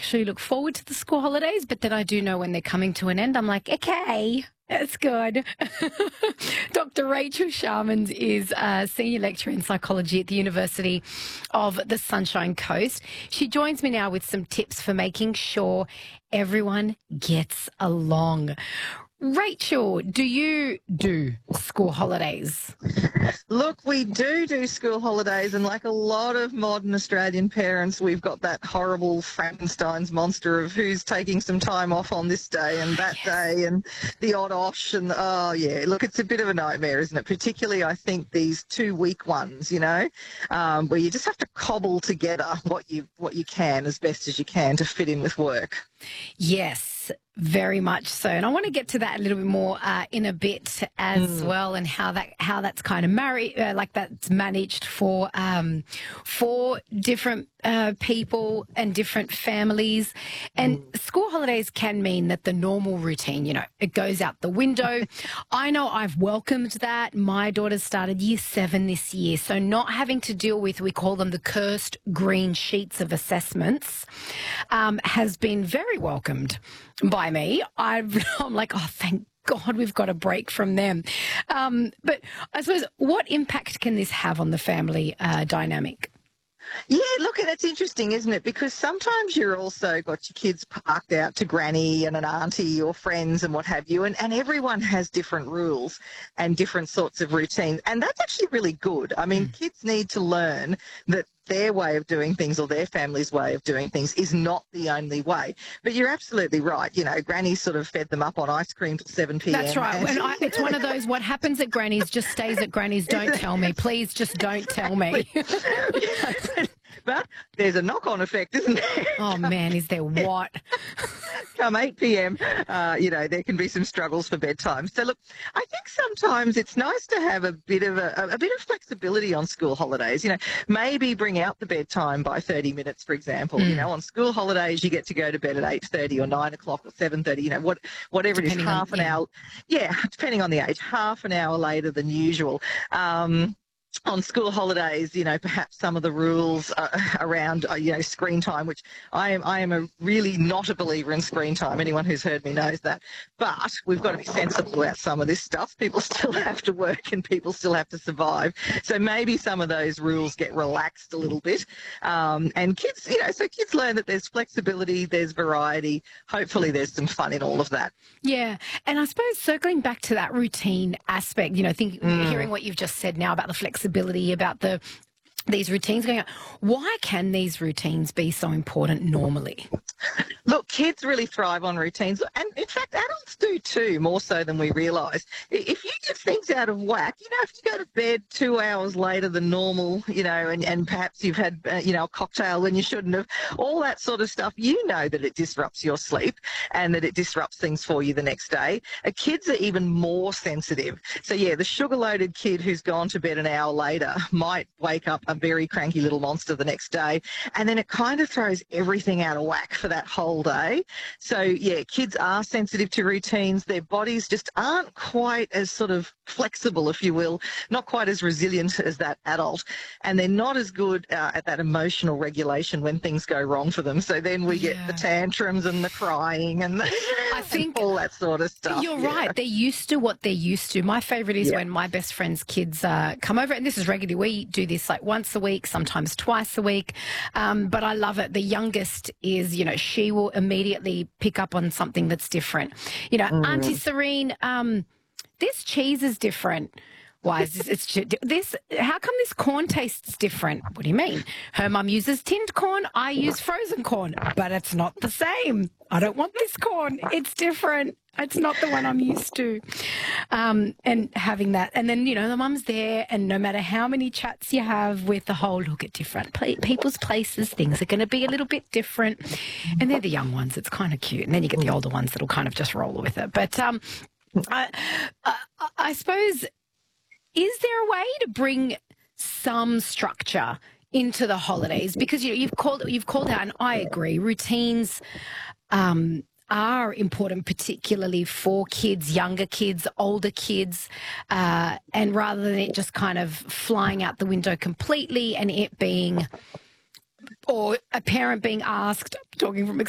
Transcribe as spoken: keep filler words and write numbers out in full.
actually look forward to the school holidays, but then I do know when they're coming to an end, I'm like, okay, that's good. Doctor Rachel Sharmans is a senior lecturer in psychology at the University of the Sunshine Coast. She joins me now with some tips for making sure everyone gets along. Rachel, do you do school holidays? Look, we do do school holidays, and like a lot of modern Australian parents, we've got that horrible Frankenstein's monster of who's taking some time off on this day and that yes. day and the odd osh and, oh, yeah, look, it's a bit of a nightmare, isn't it? Particularly, I think, these two-week ones, you know, um, where you just have to cobble together what you, what you can as best as you can to fit in with work. Yes, very much so. And I want to get to that a little bit more uh, in a bit as mm. well, and how that how that's kind of married, uh, like that's managed for um, for different uh, people and different families. And mm. school holidays can mean that the normal routine, you know, it goes out the window. I know I've welcomed that. My daughter started year seven this year, so not having to deal with, we call them the cursed green sheets of assessments, um, has been very welcomed by me. I've, I'm like, oh, thank God we've got a break from them. Um, but I suppose, what impact can this have on the family uh, dynamic? Yeah, look, and it's interesting, isn't it? Because sometimes you're also got your kids parked out to granny and an auntie or friends and what have you, and, and everyone has different rules and different sorts of routines, and that's actually really good. I mean, mm. kids need to learn that their way of doing things or their family's way of doing things is not the only way. But you're absolutely right. You know, Granny sort of fed them up on ice cream till seven p m. That's right. And I, it's one of those, what happens at Granny's just stays at Granny's. Don't tell me. Please just don't tell me. But there's a knock-on effect, isn't there? Oh, man, is there what? Come eight p m, uh, you know, there can be some struggles for bedtime. So, look, I think sometimes it's nice to have a bit of a, a bit of flexibility on school holidays. You know, maybe bring out the bedtime by thirty minutes, for example. Mm. You know, on school holidays, you get to go to bed at eight thirty or nine o'clock or seven thirty, you know, what, whatever depending it is, half on, an yeah. hour. Yeah, depending on the age, half an hour later than usual. Um, On school holidays, you know, perhaps some of the rules uh, around, uh, you know, screen time, which I am, I am a really not a believer in screen time. Anyone who's heard me knows that. But we've got to be sensible about some of this stuff. People still have to work and people still have to survive. So maybe some of those rules get relaxed a little bit. Um, and kids, you know, so kids learn that there's flexibility, there's variety. Hopefully there's some fun in all of that. Yeah. And I suppose circling back to that routine aspect, you know, think, mm. hearing what you've just said now about the flexibility, about the these routines going on. Why can these routines be so important normally? Look, kids really thrive on routines, and in fact, adults do too, more so than we realise. If you get things out of whack, you know, if you go to bed two hours later than normal, you know, and, and perhaps you've had, uh, you know, a cocktail when you shouldn't have, all that sort of stuff, you know that it disrupts your sleep and that it disrupts things for you the next day. Uh, kids are even more sensitive. So, yeah, the sugar-loaded kid who's gone to bed an hour later might wake up a very cranky little monster the next day, and then it kind of throws everything out of whack for that whole day. So, yeah, kids are sensitive to routines. Their bodies just aren't quite as sort of flexible, if you will, not quite as resilient as that adult, and they're not as good uh, at that emotional regulation when things go wrong for them. So then we yeah. get the tantrums and the crying and, the, I think and all that sort of stuff. You're yeah. right. They're used to what they're used to. My favourite is yeah. when my best friend's kids uh, come over, and this is regularly. We do this like once a week, sometimes twice a week, um, but I love it. The youngest is, you know, she will immediately pick up on something that's different. You know, mm. Auntie Serene, um, this cheese is different. Why is this? It's this. How come this corn tastes different? What do you mean? Her mum uses tinned corn. I use frozen corn, but it's not the same. I don't want this corn. It's different. It's not the one I'm used to. Um, and having that, and then, you know, the mum's there, and no matter how many chats you have with the whole look at different people's places, things are going to be a little bit different. And they're the young ones. It's kind of cute. And then you get the older ones that'll kind of just roll with it. But um, I, I, I suppose, is there a way to bring some structure into the holidays? Because, you know, you've called you've called out, and I agree, routines um, are important, particularly for kids, younger kids, older kids, uh, and rather than it just kind of flying out the window completely and it being, or a parent being asked, talking from